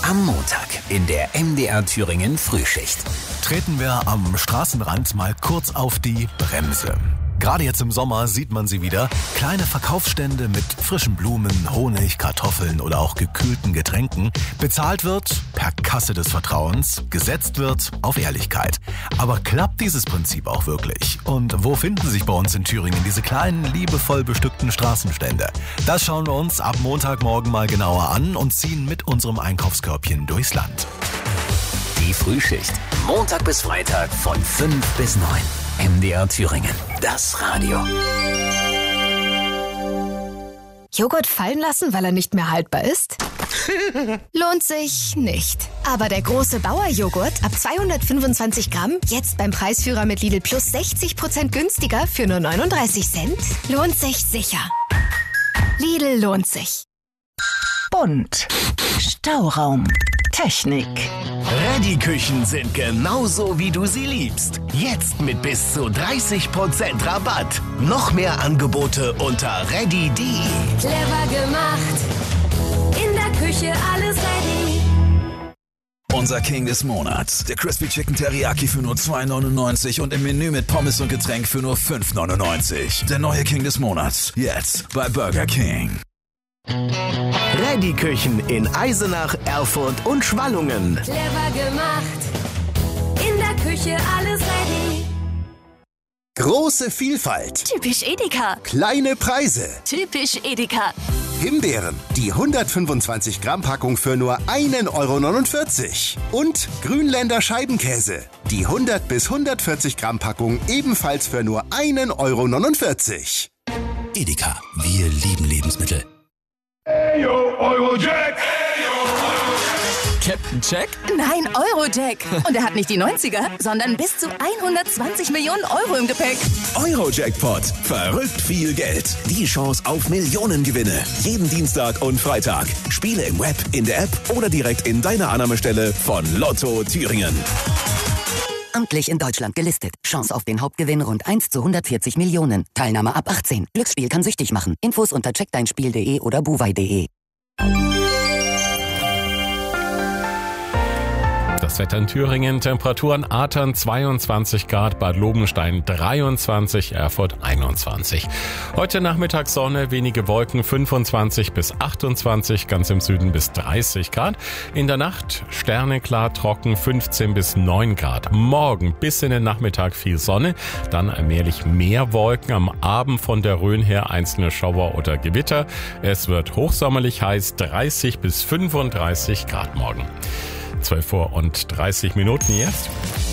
Am Montag in der MDR Thüringen Frühschicht. Treten wir am Straßenrand mal kurz auf die Bremse. Gerade jetzt im Sommer sieht man sie wieder. Kleine Verkaufsstände mit frischen Blumen, Honig, Kartoffeln oder auch gekühlten Getränken. Bezahlt wird per Kasse des Vertrauens, gesetzt wird auf Ehrlichkeit. Aber klappt dieses Prinzip auch wirklich? Und wo finden sich bei uns in Thüringen diese kleinen, liebevoll bestückten Straßenstände? Das schauen wir uns ab Montagmorgen mal genauer an und ziehen mit unserem Einkaufskörbchen durchs Land. Die Frühschicht. Montag bis Freitag von 5 bis 9. MDR Thüringen. Das Radio. Joghurt fallen lassen, weil er nicht mehr haltbar ist? Lohnt sich nicht. Aber der große Bauer-Joghurt ab 225 Gramm, jetzt beim Preisführer mit Lidl Plus 60% günstiger für nur 39 Cent, lohnt sich sicher. Lidl lohnt sich. Bunt. Stauraum. Technik. Reddy-Küchen sind genauso, wie du sie liebst. Jetzt mit bis zu 30% Rabatt. Noch mehr Angebote unter reddy.de. Clever gemacht. In der Küche alles ready. Unser King des Monats. Der Crispy Chicken Teriyaki für nur $2,99 und im Menü mit Pommes und Getränk für nur $5,99. Der neue King des Monats. Jetzt bei Burger King. Reddy-Küchen in Eisenach, Erfurt und Schwallungen. Clever gemacht. In der Küche alles ready. Große Vielfalt. Typisch Edeka. Kleine Preise. Typisch Edeka. Himbeeren, die 125 Gramm Packung für nur €1,49. Und Grünländer Scheibenkäse, die 100 bis 140 Gramm Packung ebenfalls für nur €1,49. Edeka. Wir lieben Lebensmittel. Eyo, Eurojack! Captain Jack? Nein, Eurojack. Und er hat nicht die 90er, sondern bis zu 120 Millionen Euro im Gepäck. Eurojackpot. Verrückt viel Geld. Die Chance auf Millionengewinne. Jeden Dienstag und Freitag. Spiele im Web, in der App oder direkt in deiner Annahmestelle von Lotto Thüringen. Amtlich in Deutschland gelistet. Chance auf den Hauptgewinn rund 1 zu 140 Millionen. Teilnahme ab 18. Glücksspiel kann süchtig machen. Infos unter checkdeinspiel.de oder buwei.de. Das Wetter in Thüringen, Temperaturen Atern 22 Grad, Bad Lobenstein 23, Erfurt 21. Heute Nachmittag Sonne, wenige Wolken 25 bis 28, ganz im Süden bis 30 Grad. In der Nacht sterneklar, trocken 15 bis 9 Grad. Morgen bis in den Nachmittag viel Sonne, dann allmählich mehr Wolken. Am Abend von der Rhön her einzelne Schauer oder Gewitter. Es wird hochsommerlich heiß, 30 bis 35 Grad morgen. 12:30 jetzt.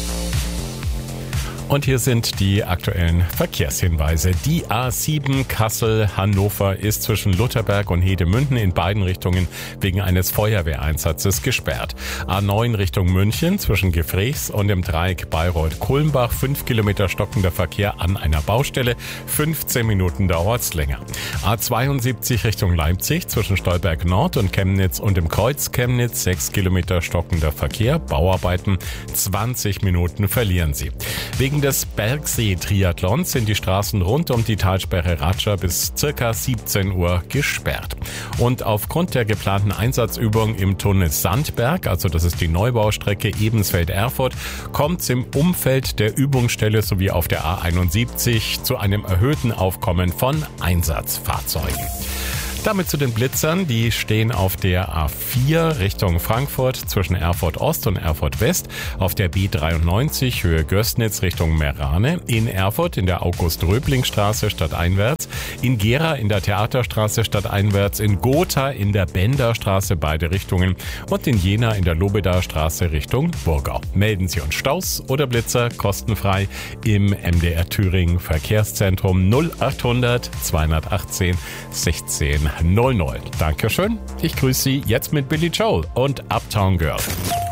Und hier sind die aktuellen Verkehrshinweise. Die A7 Kassel-Hannover ist zwischen Lutherberg und Hedemünden in beiden Richtungen wegen eines Feuerwehreinsatzes gesperrt. A9 Richtung München zwischen Gefrechts und dem Dreieck Bayreuth-Kulmbach. 5 Kilometer stockender Verkehr an einer Baustelle. 15 Minuten dauert's länger. A72 Richtung Leipzig zwischen Stolberg Nord und Chemnitz und dem Kreuz Chemnitz. 6 Kilometer stockender Verkehr. Bauarbeiten. 20 Minuten verlieren Sie. Wegen des Bergsee-Triathlons sind die Straßen rund um die Talsperre Ratscha bis ca. 17 Uhr gesperrt. Und aufgrund der geplanten Einsatzübung im Tunnel Sandberg, also das ist die Neubaustrecke Ebensfeld-Erfurt, kommt es im Umfeld der Übungsstelle sowie auf der A71 zu einem erhöhten Aufkommen von Einsatzfahrzeugen. Damit zu den Blitzern, die stehen auf der A4 Richtung Frankfurt zwischen Erfurt Ost und Erfurt West, auf der B93 Höhe Gößnitz Richtung Merane, in Erfurt in der August-Röbling-Straße stadteinwärts, in Gera in der Theaterstraße stadteinwärts, in Gotha in der Benderstraße beide Richtungen und in Jena in der Lobedaer Straße Richtung Burgau. Melden Sie uns Staus oder Blitzer kostenfrei im MDR Thüringen Verkehrszentrum 0800 218 16 00. Dankeschön. Ich grüße Sie jetzt mit Billy Joel und Uptown Girl.